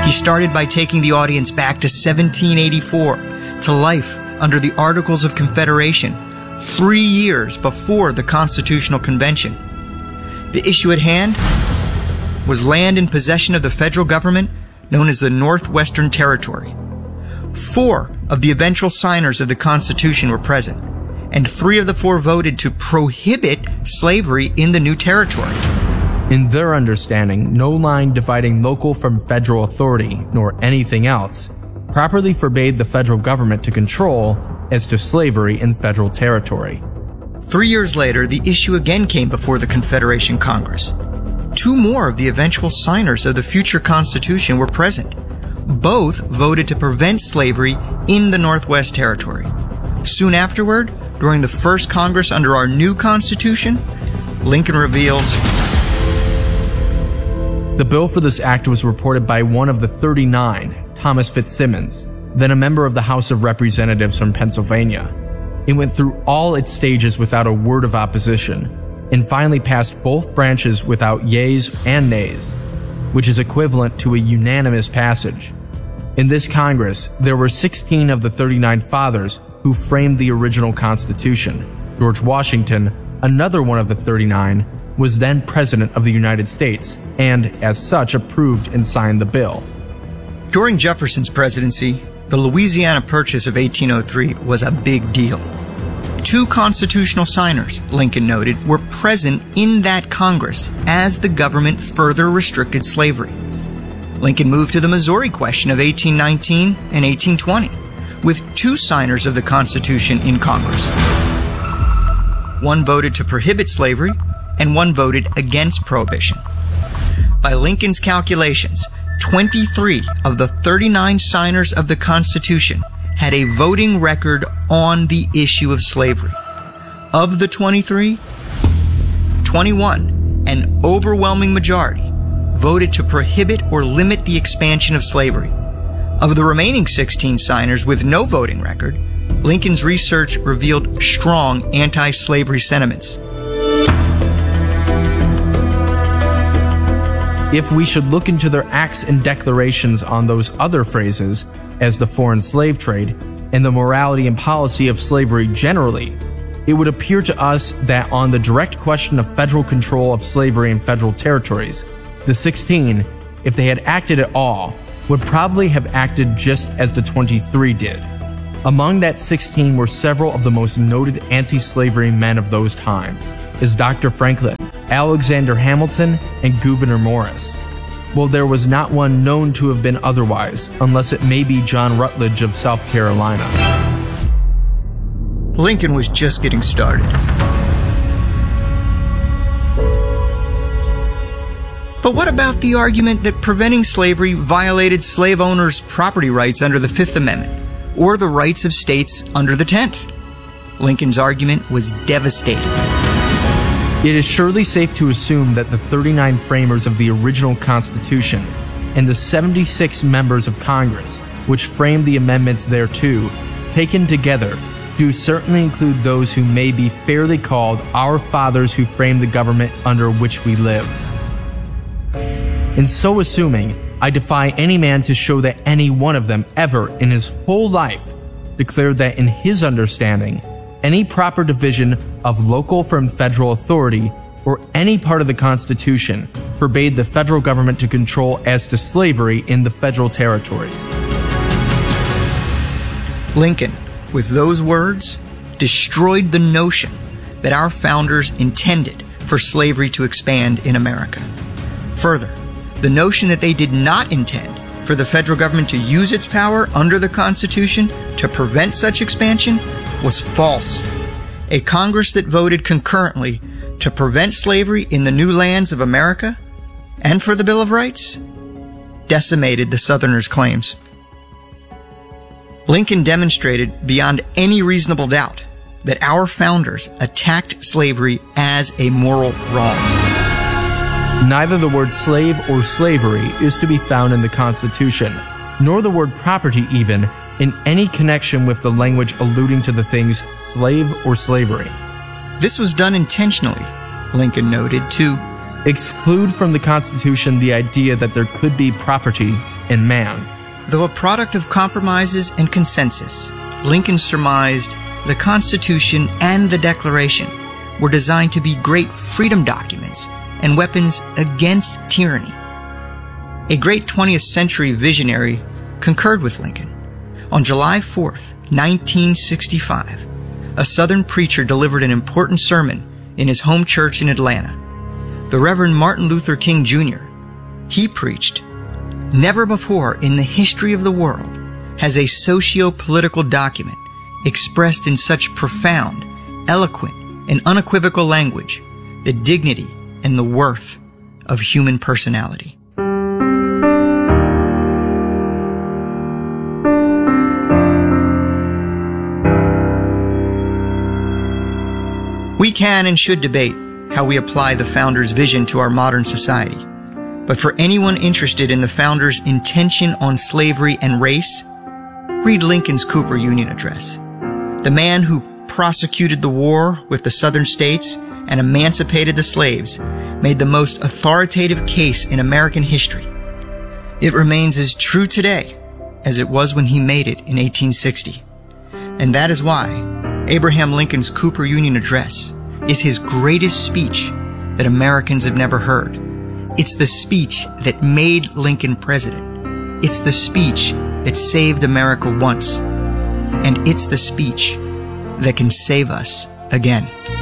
He started by taking the audience back to 1784, to life under the Articles of Confederation, 3 years before the Constitutional Convention. The issue at hand was land in possession of the federal government known as the Northwestern Territory. 4 of the eventual signers of the Constitution were present, and 3 of the 4 voted to prohibit slavery in the new territory. In their understanding, no line dividing local from federal authority, nor anything else, properly forbade the federal government to control as to slavery in federal territory. 3 years later, the issue again came before the Confederation Congress. 2 more of the eventual signers of the future Constitution were present. Both voted to prevent slavery in the Northwest Territory. Soon afterward, during the first Congress under our new Constitution, Lincoln reveals, the bill for this act was reported by one of the 39, Thomas Fitzsimmons, then a member of the House of Representatives from Pennsylvania. It went through all its stages without a word of opposition, and finally passed both branches without yeas and nays, which is equivalent to a unanimous passage. In this Congress, there were 16 of the 39 fathers who framed the original Constitution. George Washington, another one of the 39, was then President of the United States, and as such approved and signed the bill. During Jefferson's presidency, the Louisiana Purchase of 1803 was a big deal. 2 constitutional signers, Lincoln noted, were present in that Congress as the government further restricted slavery. Lincoln moved to the Missouri Question of 1819 and 1820, with 2 signers of the Constitution in Congress. One voted to prohibit slavery, and one voted against prohibition. By Lincoln's calculations, 23 of the 39 signers of the Constitution had a voting record on the issue of slavery. Of the 23, 21, an overwhelming majority, voted to prohibit or limit the expansion of slavery. Of the remaining 16 signers with no voting record, Lincoln's research revealed strong anti-slavery sentiments. If we should look into their acts and declarations on those other phrases, as the foreign slave trade and the morality and policy of slavery generally, it would appear to us that on the direct question of federal control of slavery in federal territories, the 16, if they had acted at all, would probably have acted just as the 23 did. Among that 16 were several of the most noted anti-slavery men of those times, as Dr. Franklin, Alexander Hamilton, and Gouverneur Morris. Well, there was not one known to have been otherwise, unless it may be John Rutledge of South Carolina. Lincoln was just getting started. But what about the argument that preventing slavery violated slave owners' property rights under the Fifth Amendment, or the rights of states under the 10th? Lincoln's argument was devastating. It is surely safe to assume that the 39 framers of the original Constitution and the 76 members of Congress, which framed the amendments thereto, taken together, do certainly include those who may be fairly called our fathers who framed the government under which we live. In so assuming, I defy any man to show that any one of them ever in his whole life declared that in his understanding, any proper division of local from federal authority or any part of the Constitution forbade the federal government to control as to slavery in the federal territories. Lincoln, with those words, destroyed the notion that our founders intended for slavery to expand in America. Further, the notion that they did not intend for the federal government to use its power under the Constitution to prevent such expansion was false. A Congress that voted concurrently to prevent slavery in the new lands of America and for the Bill of Rights decimated the Southerners' claims. Lincoln demonstrated beyond any reasonable doubt that our founders attacked slavery as a moral wrong. Neither the word slave or slavery is to be found in the Constitution, nor the word property even in any connection with the language alluding to the things slave or slavery. This was done intentionally, Lincoln noted, to exclude from the Constitution the idea that there could be property and man. Though a product of compromises and consensus, Lincoln surmised the Constitution and the Declaration were designed to be great freedom documents and weapons against tyranny. A great 20th century visionary concurred with Lincoln. On July 4th, 1965, a Southern preacher delivered an important sermon in his home church in Atlanta. The Reverend Martin Luther King Jr. He preached, "Never before in the history of the world has a socio-political document expressed in such profound, eloquent, and unequivocal language the dignity and the worth of human personality." We can and should debate how we apply the Founders' vision to our modern society. But for anyone interested in the Founders' intention on slavery and race, read Lincoln's Cooper Union Address. The man who prosecuted the war with the Southern states and emancipated the slaves made the most authoritative case in American history. It remains as true today as it was when he made it in 1860. And that is why Abraham Lincoln's Cooper Union Address is his greatest speech that Americans have never heard. It's the speech that made Lincoln president. It's the speech that saved America once. And it's the speech that can save us again.